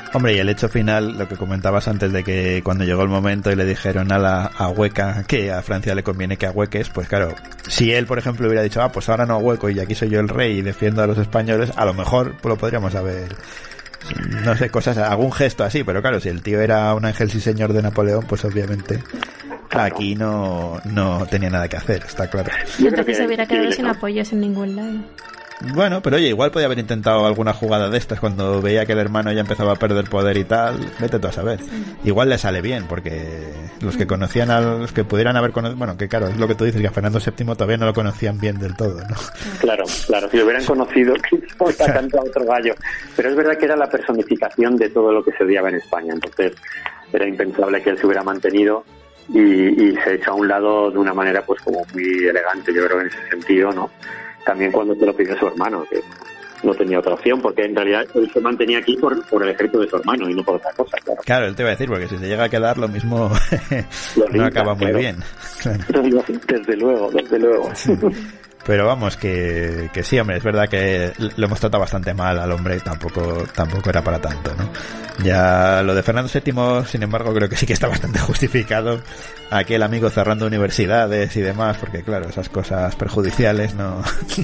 Hombre, y el hecho final, lo que comentabas antes de que cuando llegó el momento y le dijeron a Hueca que a Francia le conviene que ahueques, pues claro, si él, por ejemplo, hubiera dicho, pues ahora no ahueco y aquí soy yo el rey y defiendo a los españoles, a lo mejor pues lo podríamos haber, no sé, cosas, algún gesto así, pero claro, si el tío era un ángel sí señor de Napoleón, pues obviamente aquí no tenía nada que hacer, está claro. Yo creo que se hubiera quedado sin apoyos en ningún lado. Bueno, pero oye, igual podía haber intentado alguna jugada de estas cuando veía que el hermano ya empezaba a perder poder y tal. Vete tú a saber. Igual le sale bien, porque los que conocían a los que pudieran haber conocido, bueno, que claro, es lo que tú dices, que a Fernando VII todavía no lo conocían bien del todo, ¿no? Claro, si lo hubieran conocido, quizás tanto a otro gallo. Pero es verdad que era la personificación de todo lo que se odiaba en España, entonces era impensable que él se hubiera mantenido y se echó a un lado de una manera pues como muy elegante, yo creo, en ese sentido, ¿no? También cuando te lo pidió su hermano, que no tenía otra opción, porque en realidad él se mantenía aquí por el ejército de su hermano y no por otra cosa, claro. Claro, él te iba a decir, porque si se llega a quedar lo mismo no acaba muy bien. Claro. Desde luego. Sí. Pero vamos, que sí, hombre, es verdad que lo hemos tratado bastante mal al hombre, tampoco era para tanto, ¿no? Ya lo de Fernando VII, sin embargo, creo que sí que está bastante justificado. Aquel amigo cerrando universidades y demás, porque claro, esas cosas perjudiciales no...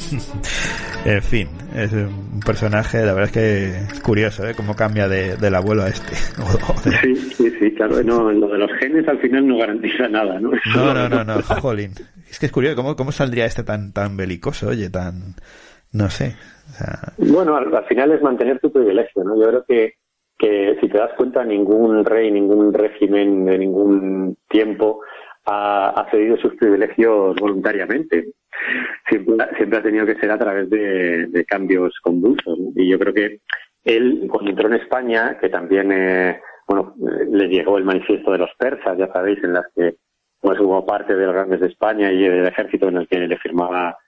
En fin, es un personaje, la verdad es que es curioso, ¿eh? Cómo cambia del abuelo a este. Sí, claro, no, lo de los genes al final no garantiza nada, ¿no? No, jolín. Es que es curioso, ¿cómo saldría este tan belicoso, oye, tan... no sé. O sea... Bueno, al final es mantener tu privilegio, ¿no? Yo creo que si te das cuenta, ningún rey, ningún régimen de ningún tiempo ha cedido sus privilegios voluntariamente. Siempre ha tenido que ser a través de cambios convulsos, ¿no? Y yo creo que él, cuando entró en España, que también, le llegó el manifiesto de los persas, ya sabéis, en las que pues hubo parte de los grandes de España y del ejército en el que le firmaba,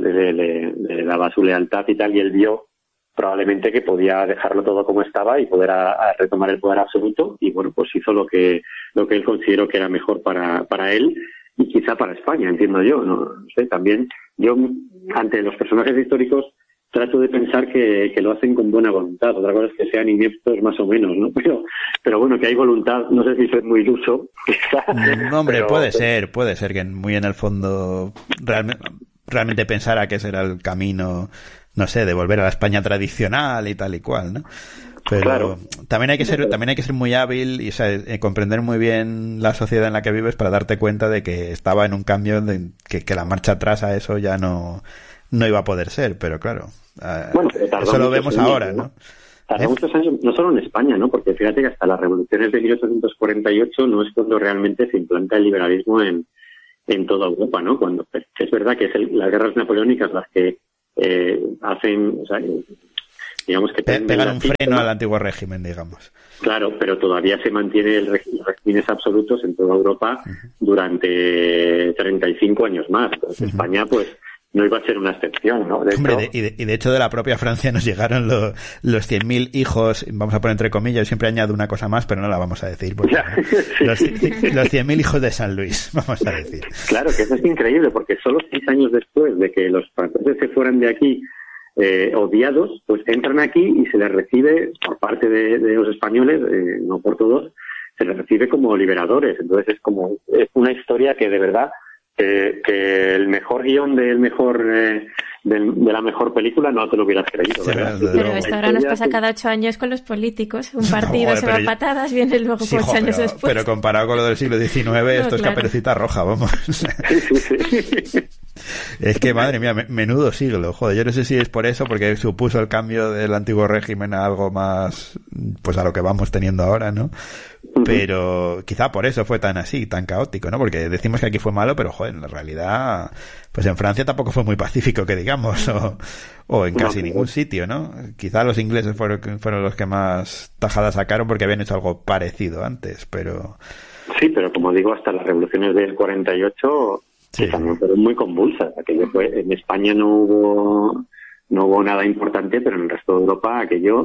le daba su lealtad y tal, y él vio probablemente que podía dejarlo todo como estaba y poder a retomar el poder absoluto, y bueno, pues hizo lo que él consideró que era mejor para él y quizá para España, entiendo yo, no sé, también yo ante los personajes históricos trato de pensar que lo hacen con buena voluntad. Otra cosa es que sean ineptos más o menos, ¿no? Pero bueno, que hay voluntad, no sé si soy muy iluso, quizá. Hombre, pero... puede ser que muy en el fondo realmente pensara que ese era el camino, no sé, de volver a la España tradicional y tal y cual, ¿no? Pero claro, también hay que ser muy hábil y, o sea, comprender muy bien la sociedad en la que vives para darte cuenta de que estaba en un cambio, que la marcha atrás a eso ya no iba a poder ser, pero claro, eso lo vemos ahora, ¿no? Tardó muchos años, no solo en España, ¿no? Porque fíjate que hasta las revoluciones de 1848 no es cuando realmente se implanta el liberalismo en toda Europa, ¿no? Cuando es verdad que es las guerras napoleónicas las que hacen, o sea, digamos que pegan un freno al antiguo régimen, digamos. Claro, pero todavía se mantiene los regímenes absolutos en toda Europa durante 35 años más. Entonces España, pues, no iba a ser una excepción, ¿no? De hecho, de la propia Francia nos llegaron los 100.000 hijos, vamos a poner entre comillas, yo siempre añado una cosa más, pero no la vamos a decir, porque los 100.000 hijos de San Luis, vamos a decir. Claro, que eso es increíble, porque solo 6 años después de que los franceses se fueran de aquí odiados, pues entran aquí y se les recibe por parte de los españoles, no por todos, se les recibe como liberadores. Entonces es una historia que de verdad que el mejor guión de la mejor película no te lo hubieras creído, ¿verdad? Pero esto ahora nos pasa cada 8 años con los políticos. Un partido se va a patadas, viene luego 8 años después. Pero comparado con lo del siglo XIX, esto es Caperucita Roja, vamos. Sí. Es que, madre mía, menudo siglo, joder. Yo no sé si es por eso, porque supuso el cambio del antiguo régimen a algo más, pues a lo que vamos teniendo ahora, ¿no? Pero quizá por eso fue tan así, tan caótico, ¿no? Porque decimos que aquí fue malo, pero joder, en la realidad, pues en Francia tampoco fue muy pacífico, que digamos, o en casi ningún sitio, ¿no? Quizá los ingleses fueron los que más tajadas sacaron porque habían hecho algo parecido antes, pero... Sí, pero como digo, hasta las revoluciones del 48 que también fueron muy convulsas. Aquello en España no hubo nada importante, pero en el resto de Europa aquello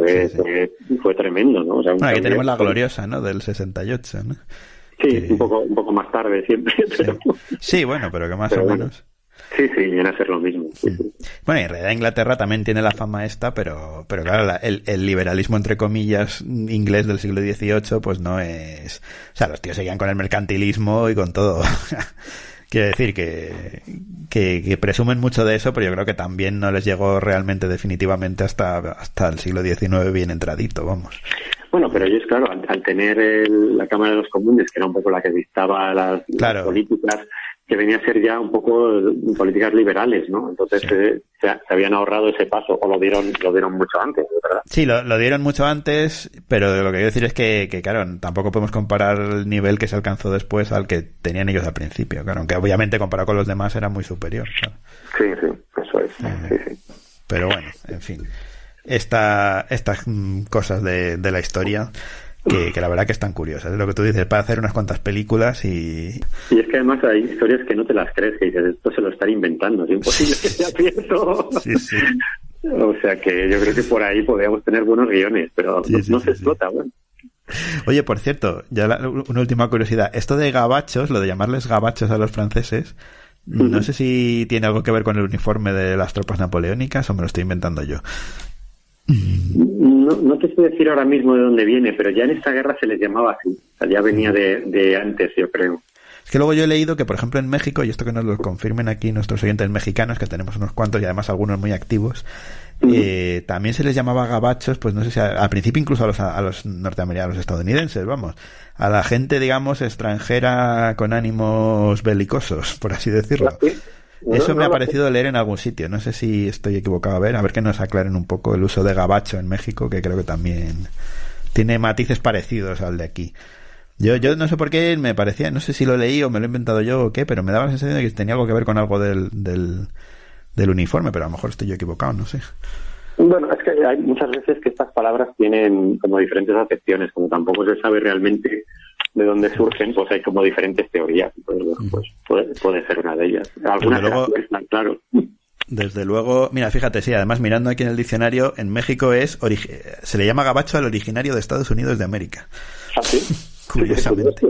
fue tremendo, ¿no? O sea, aquí tenemos la gloriosa, ¿no? Del 68, ¿no? Sí, un poco más tarde siempre, pero... Sí, bueno, pero que más o menos... Sí, viene a ser lo mismo. Sí. Bueno, en realidad Inglaterra también tiene la fama esta, pero claro, el liberalismo, entre comillas, inglés del siglo XVIII, pues no es... O sea, los tíos seguían con el mercantilismo y con todo. Quiero decir que presumen mucho de eso, pero yo creo que también no les llegó realmente definitivamente hasta el siglo XIX bien entradito, vamos. Bueno, pero ellos, claro, al tener la Cámara de los Comunes, que era un poco la que dictaba las políticas, que venía a ser ya un poco políticas liberales, ¿no? Entonces se habían ahorrado ese paso, o lo dieron mucho antes, ¿verdad? Sí, lo dieron mucho antes, pero lo que quiero decir es que claro, tampoco podemos comparar el nivel que se alcanzó después al que tenían ellos al principio, claro, aunque obviamente comparado con los demás era muy superior. Claro. Sí, eso es. Sí. Pero bueno, en fin, estas cosas de la historia... Que la verdad que están curiosas, es lo que tú dices, para hacer unas cuantas películas y es que además hay historias que no te las crees, que dices, esto se lo están inventando, es imposible que sea cierto. Sí. O sea que yo creo que por ahí podríamos tener buenos guiones, pero no se explota, bueno. Oye, por cierto, ya una última curiosidad, esto de gabachos, lo de llamarles gabachos a los franceses, no sé si tiene algo que ver con el uniforme de las tropas napoleónicas o me lo estoy inventando yo. No te sé decir ahora mismo de dónde viene, pero ya en esta guerra se les llamaba así. O sea, ya venía de antes, yo creo. Es que luego yo he leído que, por ejemplo, en México, y esto que nos lo confirmen aquí nuestros oyentes mexicanos, que tenemos unos cuantos y además algunos muy activos, también se les llamaba gabachos, pues no sé si al principio incluso a los norteamericanos, a los estadounidenses, vamos, a la gente, digamos, extranjera con ánimos belicosos, por así decirlo. Eso me ha parecido leer en algún sitio. No sé si estoy equivocado. A ver que nos aclaren un poco el uso de gabacho en México, que creo que también tiene matices parecidos al de aquí. Yo no sé por qué me parecía, no sé si lo leí o me lo he inventado yo o qué, pero me daba la sensación de que tenía algo que ver con algo del uniforme, pero a lo mejor estoy yo equivocado, no sé. Bueno, es que hay muchas veces que estas palabras tienen como diferentes acepciones, como tampoco se sabe realmente de dónde surgen, pues hay como diferentes teorías. Pues puede ser una de ellas. Algunas están claro. Desde luego, mira, fíjate, sí, además mirando aquí en el diccionario, en México se le llama gabacho al originario de Estados Unidos de América. ¿Ah, sí? Curiosamente.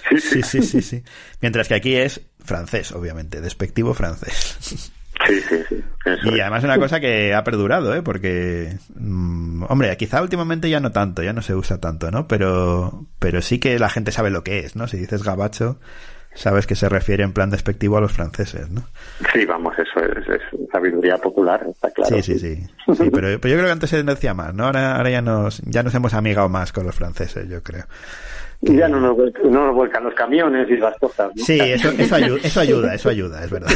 Sí. Mientras que aquí es francés, obviamente, despectivo francés. Sí. Y además una cosa que ha perdurado, porque hombre, quizá últimamente ya no tanto, ya no se usa tanto, ¿no? Pero sí que la gente sabe lo que es, ¿no? Si dices gabacho, sabes que se refiere en plan despectivo a los franceses, ¿no? Sí, vamos, eso es sabiduría popular, está claro. Sí, pero yo creo que antes se decía más, ¿no? Ahora ya nos hemos amigado más con los franceses, yo creo. Y ya no nos vuelcan los camiones y las cosas, ¿no? Sí, eso ayuda, es verdad.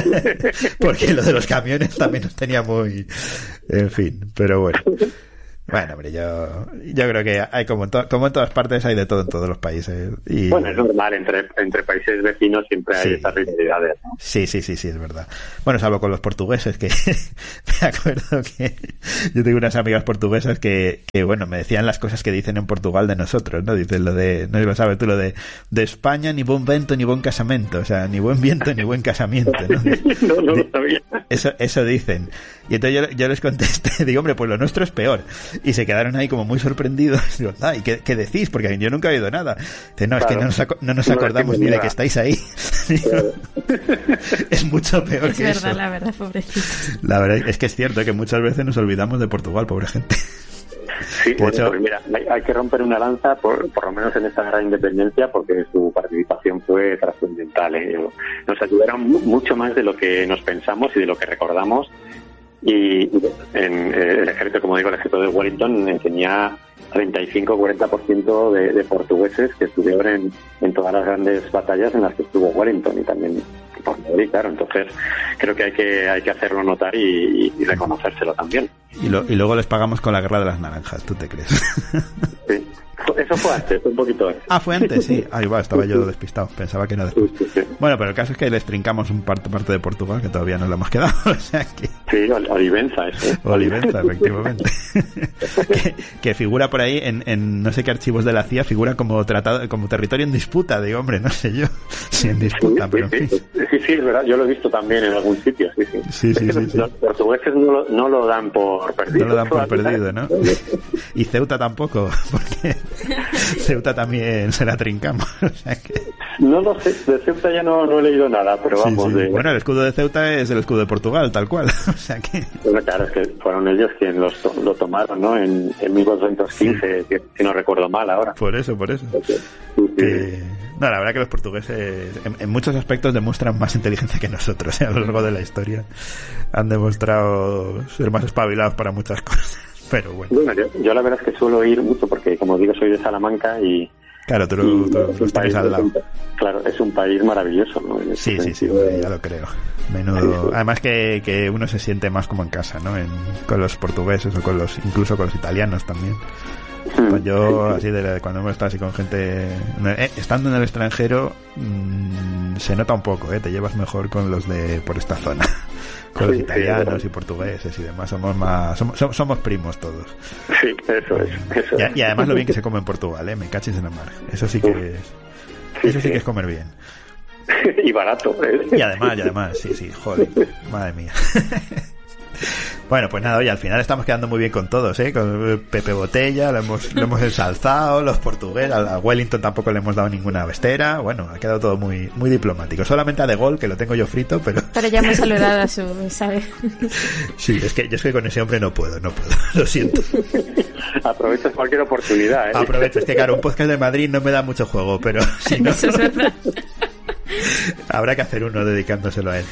Porque lo de los camiones también nos tenía muy... En fin, pero bueno. Bueno, hombre, yo creo que hay como en todas partes, hay de todo en todos los países. Y... Bueno, es normal, entre países vecinos siempre hay estas rivalidades, ¿no? Sí, es verdad. Bueno, salvo con los portugueses, que me acuerdo que yo tengo unas amigas portuguesas que bueno, me decían las cosas que dicen en Portugal de nosotros, ¿no? Dicen lo de, no sé si lo sabes tú, lo de España ni buen vento ni buen casamento, o sea, ni buen viento ni buen casamiento, ¿no? No lo sabía. Eso dicen. Y entonces yo les contesté, digo, hombre, pues lo nuestro es peor. Y se quedaron ahí como muy sorprendidos. Digo, ¿y qué decís? Porque yo nunca he oído nada. Dice, no, claro, es que no nos acordamos ni de que estáis ahí. Digo, es mucho peor que eso. Es verdad, la verdad, pobrecito. La verdad es que es cierto que muchas veces nos olvidamos de Portugal, pobre gente. Sí, pues mira, hay que romper una lanza, por lo menos en esta gran independencia, porque su participación fue trascendental. Nos ayudaron mucho más de lo que nos pensamos y de lo que recordamos. Y en el ejército, como digo, el ejército de Wellington tenía 35-40% de portugueses que estuvieron en todas las grandes batallas en las que estuvo Wellington, y también por Madrid, claro. Entonces creo que hay que hacerlo notar y reconocérselo también. Y luego les pagamos con la guerra de las naranjas, ¿tú te crees? Sí. Eso fue antes, un poquito antes. Ah, fue antes, sí. Ah, igual, estaba yo despistado. Pensaba que era después. Sí. Bueno, pero el caso es que les trincamos un parte de Portugal, que todavía no le hemos quedado. O sea que... Sí, Olivenza, eso. Olivenza, efectivamente. que figura por ahí en no sé qué archivos de la CIA, figura como territorio en disputa. Digo, hombre, no sé yo si en disputa, pero... Sí, es verdad. Yo lo he visto también en algún sitio, sí. Los portugueses no lo dan por perdido. No lo dan por perdido, ¿no? Y Ceuta tampoco, porque... Ceuta también se la trincamos, o sea que... No lo sé, de Ceuta ya no he leído nada, pero vamos... Sí. Bueno, el escudo de Ceuta es el escudo de Portugal, tal cual. O sea que... Bueno, claro, es que fueron ellos quienes lo tomaron, ¿no? En 1215, si no recuerdo mal ahora. Por eso. No, la verdad que los portugueses en muchos aspectos demuestran más inteligencia que nosotros, a lo largo de la historia. Han demostrado ser más espabilados para muchas cosas, pero bueno. Yo la verdad es que suelo ir mucho porque, como digo, soy de Salamanca y... Claro, tú estás al lado. Claro, es un país maravilloso, ¿no? Sí, ya lo creo. Menudo. Además que uno se siente más como en casa, ¿no? Con los portugueses o incluso con los italianos también. Pues yo, así cuando hemos estado así con gente, estando en el extranjero, se nota un poco, te llevas mejor con los de por esta zona, con los italianos y portugueses y demás, somos primos todos. Sí, eso es. Y además lo bien que se come en Portugal, me cachis en la mar. Eso sí que es comer bien. Y barato, Y además, sí, joder, madre mía. Bueno, pues nada, oye, al final estamos quedando muy bien con todos, con Pepe Botella, lo hemos ensalzado, los portugueses, a Wellington tampoco le hemos dado ninguna bestera, bueno, ha quedado todo muy, muy diplomático, solamente a De Gaulle, que lo tengo yo frito, pero ya hemos saludado a su, ¿sabes? Sí, es que con ese hombre no puedo, lo siento. Aprovechas cualquier oportunidad, Aprovecho, es que claro, un podcast de Madrid no me da mucho juego, pero si no... Eso es verdad. Habrá que hacer uno dedicándoselo a él.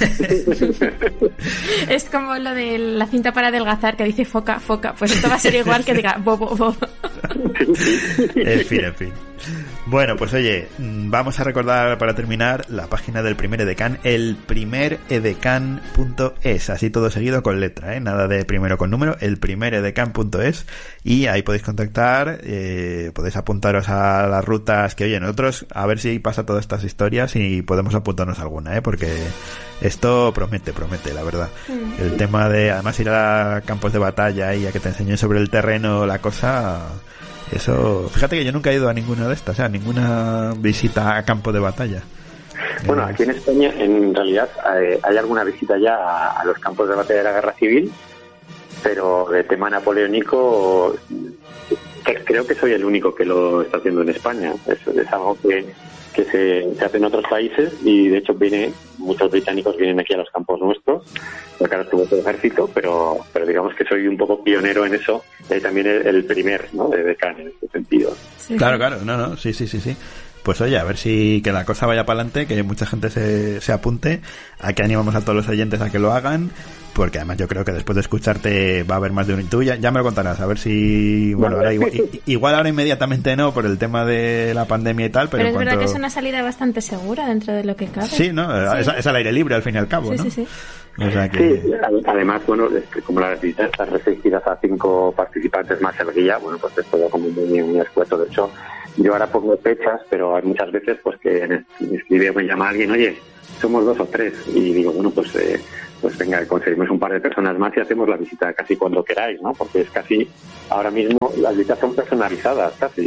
Es como lo de la cinta para adelgazar que dice foca, pues esto va a ser igual que diga bobo. En fin. Bueno, pues oye, vamos a recordar para terminar la página del primer edecán, elprimeredecán.es, así todo seguido con letra, nada de primero con número, elprimeredecán.es, y ahí podéis contactar, podéis apuntaros a las rutas que, oye, nosotros a ver si pasa todas estas historias y podemos apuntarnos alguna, porque esto promete, la verdad. El tema de, además, ir a campos de batalla y a que te enseñen sobre el terreno la cosa... Eso, fíjate que yo nunca he ido a ninguna de estas, ninguna visita a campo de batalla. Bueno, aquí en España, en realidad, hay alguna visita ya a los campos de batalla de la Guerra Civil, pero de tema napoleónico, creo que soy el único que lo está haciendo en España. Es algo que se hace en otros países y, de hecho, muchos británicos vienen aquí a los campos nuestros, porque ahora estuvo todo el ejército, pero digamos que soy un poco pionero en eso, y también el primer, ¿no?, de decán en este sentido. Sí. Claro, no, sí. Pues oye, a ver si que la cosa vaya para adelante, que mucha gente se apunte, a que animamos a todos los oyentes a que lo hagan, porque además yo creo que después de escucharte va a haber más de uno. Y tú ya me lo contarás, a ver si... Bueno, ahora igual ahora inmediatamente no, por el tema de la pandemia y tal, pero es verdad que es una salida bastante segura dentro de lo que cabe. Sí, ¿no? Sí. Es al aire libre, al fin y al cabo, ¿no? Sí. O sea que... Sí, además, bueno, como las visitas están restringidas a 5 participantes más el guía, bueno, pues es todo como muy escueto. De hecho, yo ahora pongo fechas, pero hay muchas veces pues que me escribe o me llama alguien, oye, somos 2 o 3, y digo, bueno, pues venga, conseguimos un par de personas más y hacemos la visita casi cuando queráis, ¿no? Porque es casi, ahora mismo las visitas son personalizadas, casi.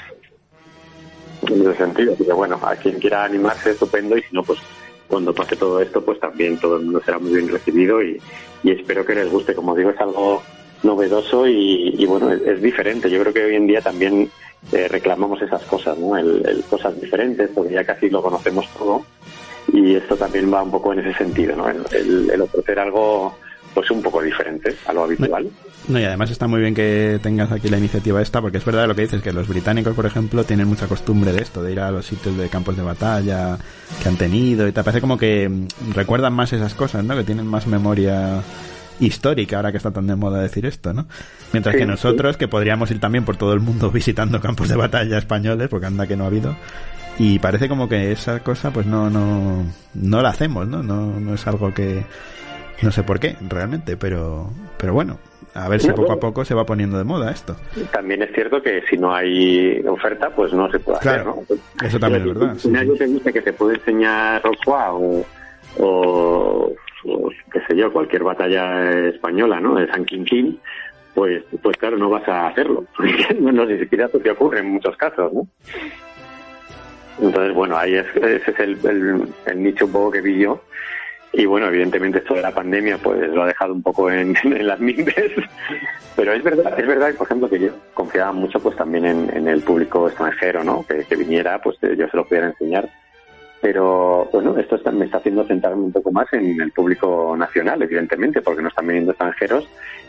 En ese sentido, porque bueno, a quien quiera animarse, estupendo, y si no, pues cuando pase todo esto, pues también todo el mundo será muy bien recibido y espero que les guste. Como digo, es algo novedoso y bueno, es diferente. Yo creo que hoy en día también reclamamos esas cosas, ¿no? El cosas diferentes, porque ya casi lo conocemos todo, y esto también va un poco en ese sentido, ¿no? El ofrecer algo pues un poco diferente a lo habitual. No, y además está muy bien que tengas aquí la iniciativa esta, porque es verdad lo que dices, que los británicos, por ejemplo, tienen mucha costumbre de esto, de ir a los sitios de campos de batalla que han tenido y te parece como que recuerdan más esas cosas, ¿no? Que tienen más memoria histórica, ahora que está tan de moda decir esto, ¿no? Mientras que nosotros, que podríamos ir también por todo el mundo visitando campos de batalla españoles, porque anda que no ha habido, y parece como que esa cosa pues no la hacemos, ¿no? No es algo que... No sé por qué, realmente, pero bueno, a ver si poco a poco se va poniendo de moda esto. También es cierto que si no hay oferta, pues no se puede hacer, ¿no? Eso también es verdad. Si nadie te dice que te puede enseñar Rocroi o qué sé yo, cualquier batalla española, ¿no?, de San Quintín, pues claro, no vas a hacerlo, porque no ni siquiera te ocurre en muchos casos, ¿no? Entonces, bueno, ahí ese es el nicho un poco que vi yo. Y bueno, evidentemente esto de la pandemia pues lo ha dejado un poco en las mimbres, pero es verdad, por ejemplo, que yo confiaba mucho pues también en el público extranjero, ¿no? Que viniera, pues yo se lo pudiera enseñar. Pero bueno, esto me está haciendo centrarme un poco más en el público nacional, evidentemente, porque no están viniendo extranjeros.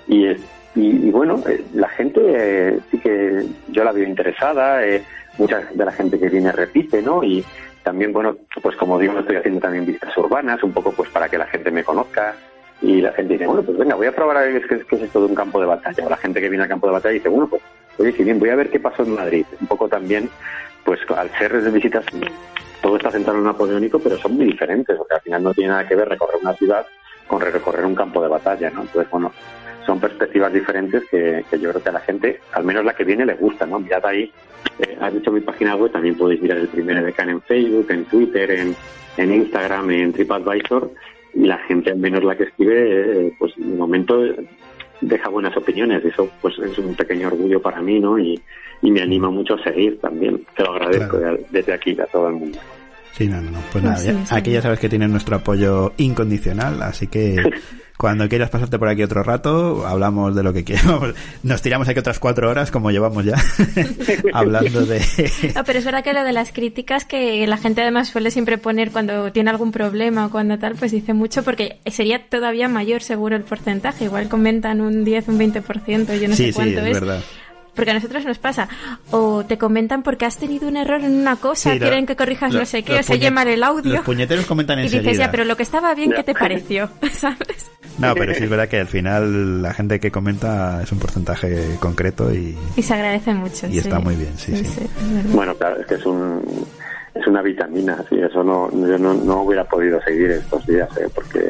Y bueno, la gente sí que yo la veo interesada, mucha de la gente que viene repite, ¿no? Y también, bueno, pues como digo, estoy haciendo también visitas urbanas, un poco pues para que la gente me conozca. Y la gente dice, bueno, pues venga, voy a probar a ver qué es esto de un campo de batalla. O la gente que viene al campo de batalla dice, bueno, pues oye, si bien, voy a ver qué pasó en Madrid. Un poco también, pues al ser de visitas, todo está centrado en napoleónico, pero son muy diferentes, porque al final no tiene nada que ver recorrer una ciudad con recorrer un campo de batalla, ¿no? Entonces, bueno, son perspectivas diferentes que yo creo que a la gente, al menos la que viene, le gusta, ¿no? Mirad ahí, has dicho mi página web, también podéis mirar el primer edecán en Facebook, en Twitter, en Instagram, en TripAdvisor, y la gente, al menos la que escribe, pues de momento deja buenas opiniones, y eso pues es un pequeño orgullo para mí, ¿no? Y me anima mucho a seguir también, te lo agradezco, claro, desde aquí a todo el mundo. Sí, no, pues nada, sí. Aquí ya sabes que tienes nuestro apoyo incondicional, así que cuando quieras pasarte por aquí otro rato, hablamos de lo que quieras. Nos tiramos aquí otras 4 horas, como llevamos ya, hablando de... No, pero es verdad que lo de las críticas, que la gente además suele siempre poner cuando tiene algún problema o cuando tal, pues dice mucho, porque sería todavía mayor seguro el porcentaje. Igual comentan un 10, un 20%, yo no sé cuánto es. Verdad. Porque a nosotros nos pasa, o te comentan porque has tenido un error en una cosa, quieren que corrijas no sé qué, o se llama el audio. Los puñeteros comentan enseguida. Y dices, ya, pero lo que estaba bien, ¿qué te pareció? ¿Sabes? No, pero sí es verdad que al final la gente que comenta es un porcentaje concreto y se agradece mucho. Y está muy bien, sí. Bueno, claro, es que es una vitamina, sí, eso yo no hubiera podido seguir estos días, porque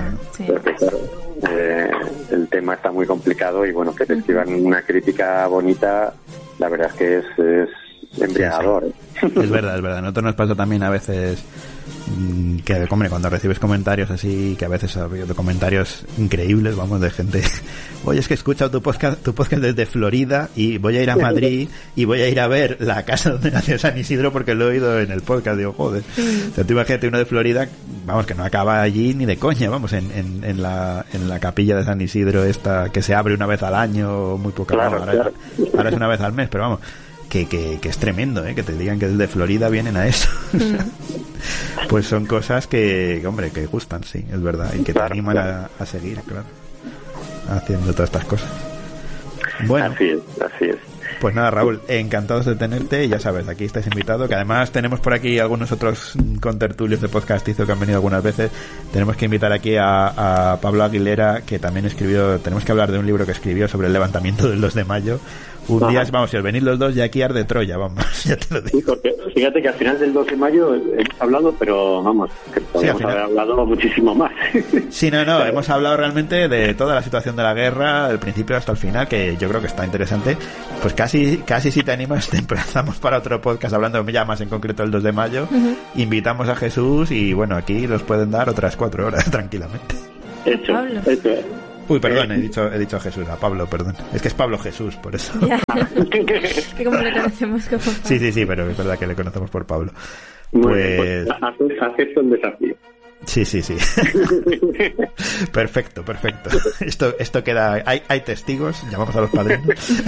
el tema está muy complicado y bueno, que te escriban una crítica bonita, la verdad es que es embriagador. Sí. Es verdad. A nosotros nos pasa también a veces que, hombre, cuando recibes comentarios así, que a veces ha habido comentarios increíbles, vamos, de gente, oye, es que he escuchado tu podcast desde Florida y voy a ir a Madrid y voy a ir a ver la casa donde nació San Isidro porque lo he oído en el podcast. Digo, joder, o sea, tú imagínate uno de Florida, vamos, que no acaba allí ni de coña, vamos, en la capilla de San Isidro esta que se abre una vez al año, muy poca, claro, ahora es una vez al mes, pero vamos, que es tremendo, que te digan que desde Florida vienen a eso. Pues son cosas que, hombre, que gustan, sí, es verdad, y que te animan a seguir, claro, haciendo todas estas cosas. Bueno, así es. Pues nada, Raúl, encantados de tenerte, ya sabes, aquí estáis invitado, que además tenemos por aquí algunos otros contertulios de podcastizo que han venido algunas veces. Tenemos que invitar aquí a Pablo Aguilera, que también tenemos que hablar de un libro que escribió sobre el levantamiento del 2 de mayo. Un día, vamos, si os venís los dos, ya aquí arde Troya, vamos, ya te lo digo. Sí, porque fíjate que al final del 2 de mayo hemos hablado, pero vamos, que podemos haber hablado muchísimo más. Sí, no, hemos hablado realmente de toda la situación de la guerra, del principio hasta el final, que yo creo que está interesante. Pues casi si te animas, te emplazamos para otro podcast hablando ya más en concreto del 2 de mayo. Invitamos a Jesús y bueno, aquí nos pueden dar otras 4 horas tranquilamente. Hecho. Uy, perdón, he dicho a Jesús, a Pablo, perdón. Es que es Pablo Jesús, por eso. Que como le conocemos como Pablo. Sí, pero es verdad que le conocemos por Pablo. Pues acepto el desafío. Sí. Perfecto. Esto queda... Hay testigos, llamamos a los padrinos.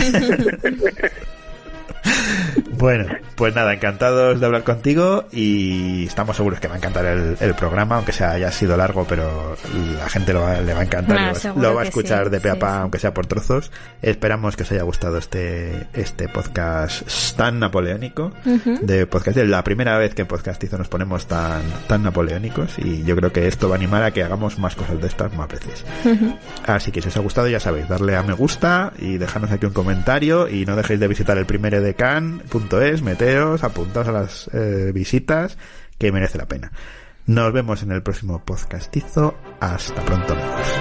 Bueno, pues nada, encantados de hablar contigo y estamos seguros que va a encantar el programa, aunque haya sido largo, pero la gente le va a encantar, lo va a escuchar de pe a pa, aunque sea por trozos. Esperamos que os haya gustado este podcast tan napoleónico, de podcast. Es la primera vez que en Podcastizo nos ponemos tan napoleónicos y yo creo que esto va a animar a que hagamos más cosas de estas más veces. Así que si os ha gustado, ya sabéis, darle a me gusta y dejarnos aquí un comentario y no dejéis de visitar el primer edecán.es, meteos, apuntaos a las visitas, que merece la pena. Nos vemos en el próximo podcastizo. Hasta pronto, amigos.